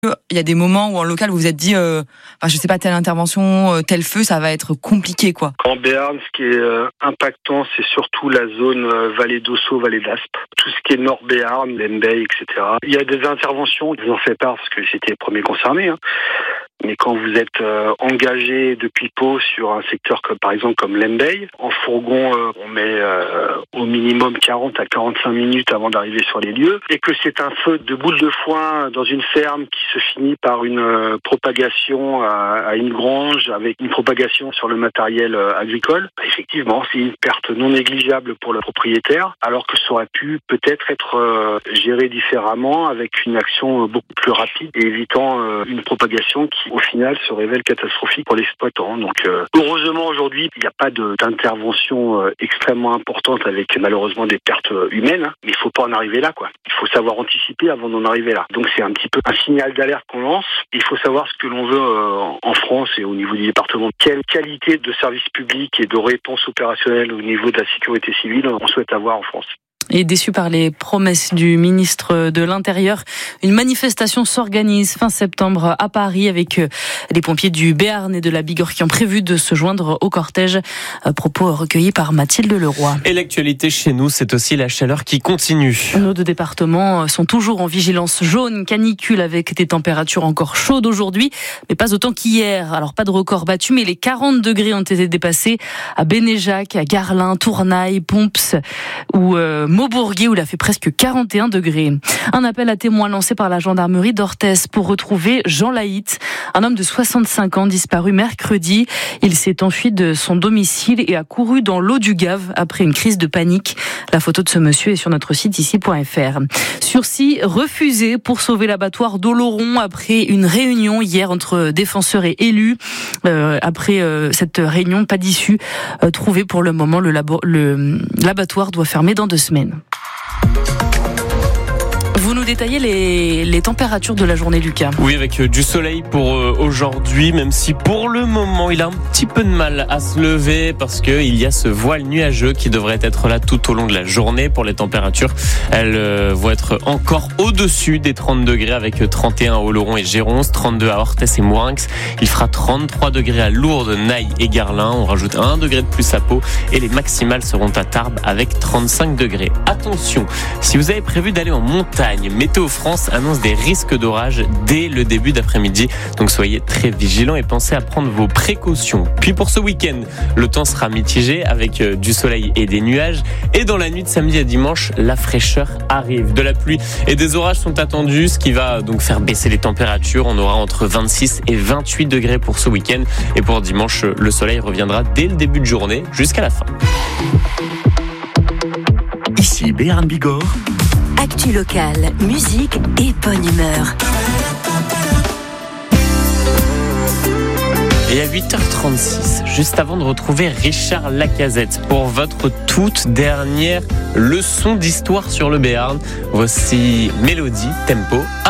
Il y a des moments où en local vous vous êtes dit, je sais pas, telle intervention, tel feu, ça va être compliqué, quoi. En Béarn, ce qui est impactant, c'est surtout la zone vallée d'Ossau, vallée d'Aspe. Tout ce qui est Nord Béarn, Lembeil, etc. Il y a des interventions, je vous en fais part parce que j'étais les premiers concernés. Mais quand vous êtes engagé depuis Pau sur un secteur comme, par exemple, comme Lembeil, en fourgon, on met au minimum 40 à 45 minutes avant d'arriver sur les lieux, et que c'est un feu de boule de foin dans une ferme qui se finit par une propagation à une grange, avec une propagation sur le matériel agricole, effectivement, c'est une perte non négligeable pour le propriétaire, alors que ça aurait pu peut-être être géré différemment, avec une action beaucoup plus rapide et évitant une propagation qui, au final, se révèle catastrophique pour l'exploitant. Donc, heureusement, aujourd'hui, il n'y a pas d'intervention extrêmement importante avec, malheureusement, des pertes humaines. Mais il ne faut pas en arriver là, quoi. Il faut savoir anticiper avant d'en arriver là. Donc, c'est un petit peu un signal d'alerte qu'on lance. Il faut savoir ce que l'on veut en France et au niveau du département. Quelle qualité de service public et de réponse opérationnelle au niveau de la sécurité civile on souhaite avoir en France. Et déçu par les promesses du ministre de l'Intérieur, une manifestation s'organise fin septembre à Paris avec les pompiers du Béarn et de la Bigorre qui ont prévu de se joindre au cortège. Propos recueillis par Mathilde Leroy. Et l'actualité chez nous, c'est aussi la chaleur qui continue. Nos deux départements sont toujours en vigilance jaune, canicule avec des températures encore chaudes aujourd'hui, mais pas autant qu'hier. Alors pas de record battu, mais les 40 degrés ont été dépassés à Bénéjac, à Garlin, Tournaille, Pomps ou Maubourguet où il a fait presque 41 degrés. Un appel à témoins lancé par la gendarmerie d'Orthez pour retrouver Jean Laït, un homme de 65 ans disparu mercredi. Il s'est enfui de son domicile et a couru dans l'eau du Gave après une crise de panique. La photo de ce monsieur est sur notre site ici.fr. Sursis refusé pour sauver l'abattoir d'Oloron après une réunion hier entre défenseurs et élus. Après cette réunion, pas d'issue trouvée pour le moment. L'abattoir doit fermer dans 2 semaines. Vous nous détaillez les températures de la journée, Lucas. Oui, avec du soleil pour aujourd'hui, même si pour le moment il a un petit peu de mal à se lever parce qu'il y a ce voile nuageux qui devrait être là tout au long de la journée. Pour les températures, elles vont être encore au-dessus des 30 degrés avec 31 à Oloron et Géronce, 32 à Orthez et Mourinx. Il fera 33 degrés à Lourdes, Naï et Garlin. On rajoute 1 degré de plus à Pau et les maximales seront à Tarbes avec 35 degrés. Attention, si vous avez prévu d'aller en montagne, Météo France annonce des risques d'orage dès le début d'après-midi. Donc soyez très vigilants et pensez à prendre vos précautions. Puis pour ce week-end, le temps sera mitigé avec du soleil et des nuages. Et dans la nuit de samedi à dimanche, la fraîcheur arrive. De la pluie et des orages sont attendus, ce qui va donc faire baisser les températures. On aura entre 26 et 28 degrés pour ce week-end. Et pour dimanche, le soleil reviendra dès le début de journée jusqu'à la fin. Ici Béarn Bigorre. Actu locale, musique et bonne humeur. Et à 8h36, juste avant de retrouver Richard Lacazette pour votre toute dernière leçon d'histoire sur le Béarn, voici Mélodie, Tempo.